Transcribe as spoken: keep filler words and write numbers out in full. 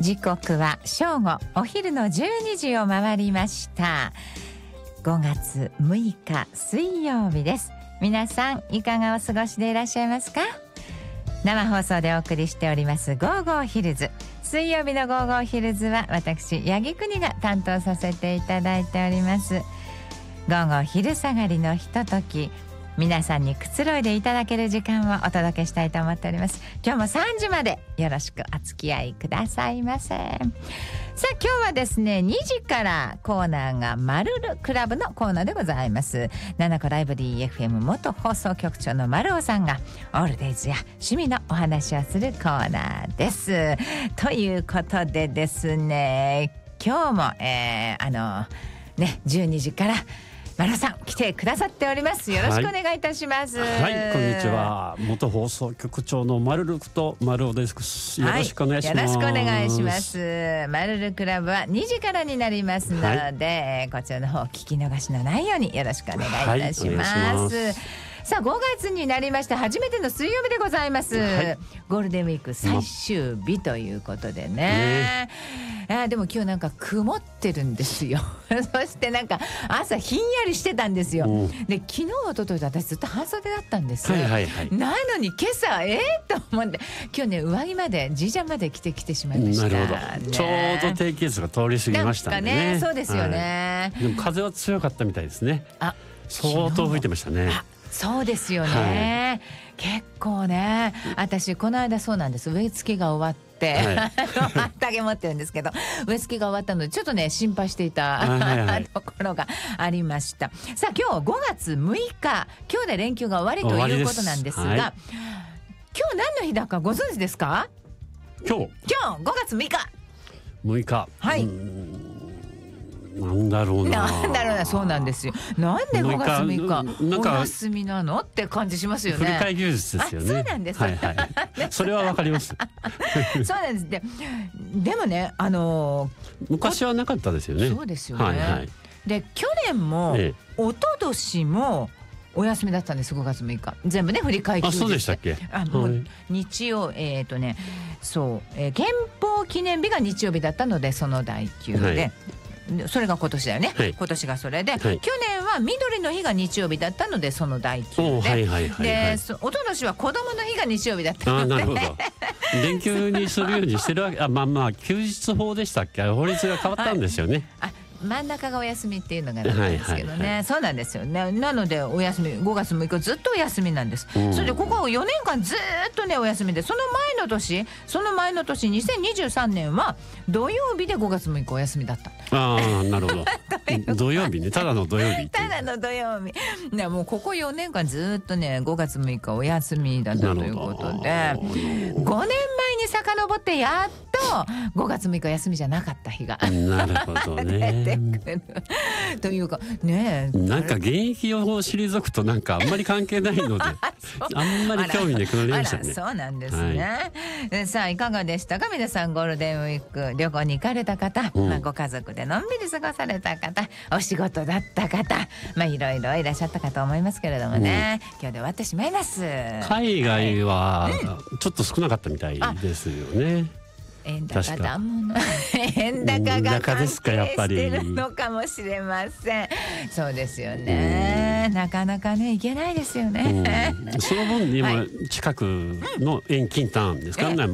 時刻は正午、お昼のじゅうにじを回りました。ごがつむいか水曜日です。皆さんいかがお過ごしでいらっしゃいますか？生放送でお送りしておりますゴーゴーヒルズ。水曜日のゴーゴーヒルズは私八木くにが担当させていただいております。ゴーゴー昼下がりのひととき、皆さんにくつろいでいただける時間をお届けしたいと思っております。今日もさんじまでよろしくお付き合いくださいませ。さあ今日はですね、にじからコーナーがマルルクラブのコーナーでございます。ななこライブ ディーエフエム 元放送局長の丸尾さんがオールデイズや趣味のお話をするコーナーです。ということでですね、今日も、えー、あのねじゅうにじから丸尾さん来てくださっております。よろしくお願いいたします。 はい、はい、こんにちは。元放送局長のマルルクと丸尾です。よろしくお願いします。はい、よろしくお願いします。 マルルクラブはにじからになりますので、はい、こちらの方聞き逃しのないようによろしくお願いいたします。はい、お願いします。さあごがつになりまして初めての水曜日でございます。はい、ゴールデンウィーク最終日ということでね。ねあでも今日なんか曇ってるんですよ。そしてなんか朝ひんやりしてたんですよ。で昨日一昨日と私ずっと半袖だったんです。はいはいはい、なのに今朝えー、と思って今日ね上着までジージャンまで着てきてしまいました。なるほど、 ね、ちょうど低気圧が通り過ぎましたんで ね, ね。そうですよね、 はい、でも風は強かったみたいですね。あ相当吹いてましたね。 そうですよね、はい、結構ね私この間そうなんです。植え付けが終わって、はい、畑持ってるんですけど植え付けが終わったのでちょっとね心配していた、はいはい、ところがありました。さあ今日ごがつむいか今日で連休が終わりということなんですが、はい、今日何の日だかご存知ですか？ 今日今日ごがつむいかむいかはい、なんだろうな。なんだろうな。そうなんですよ。なんでごがつむいかお休みなのって感じしますよね。 振り替え休日ですよね。 そうなんです。 はいはい。それはわかります。 そうなんです。で、でもね、あのー、昔はなかったですよね。 そうですよね。 はいはい、 で、去年も、ええ、一昨年もお休みだったんです。ごがつむいか全部ね振り替え休日。 あ、そうでしたっけ。 あ、もう、はい、日曜えっ、ー、とね、そう、えー、憲法記念日が日曜日だったのでその代休で。はい、それが今年だよね、はい、今年がそれで、はい、去年は緑の日が日曜日だったのでその代休で、はいはいはいはい、で一昨年は子供の日が日曜日だったので、あ、なるほど連休にするようにしてるわけ。あ、まあまあ休日法でしたっけ。法律が変わったんですよね。 あ、真ん中がお休みっていうのがあるんですけどね、はいはいはい、そうなんですよね。なのでお休みごがつむいかずっとお休みなんです。それでここよねんかんずっとねお休みで、その前の年その前の年にせんにじゅうさんねんは土曜日でごがつむいかお休みだった。 ああ、なるほど土曜日ね。ただの土曜日ただの土曜日ね。もうここよねんかんずっとねごがつむいかお休みだったということで、ごねんまえに遡ってやっとごがつむいか休みじゃなかった日がなるほどねというかね、 なんか現役を退くとなんかあんまり関係ないのであんまり興味なくなりましたね。 そうなんですね、はい、さあいかがでしたか皆さん。ゴールデンウィーク旅行に行かれた方、うん、まあ、ご家族でのんびり過ごされた方、お仕事だった方、まあいろいろいらっしゃったかと思いますけれどもね、うん、今日で終わってしまいます。 海外はちょっと少なかったみたいですよね。 円高だもの円高が関係してるのかもしれません。そうですよね、なかなかね行けないですよね。 その分今近くの遠近短ですからね、